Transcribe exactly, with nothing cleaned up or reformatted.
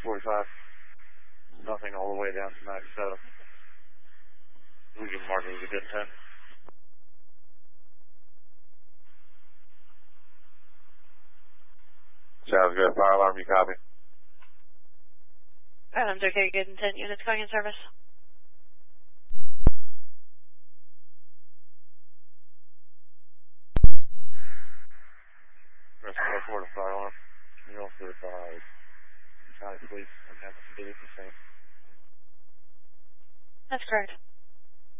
forty-five. Nothing all the way down to ninety-seven. We can mark it as a good ten. Sounds good. Fire alarm, you copy? Islands okay, good intent units going in service. Rest of four to fire alarm. Can you also advise County Police and have to do the same? That's correct.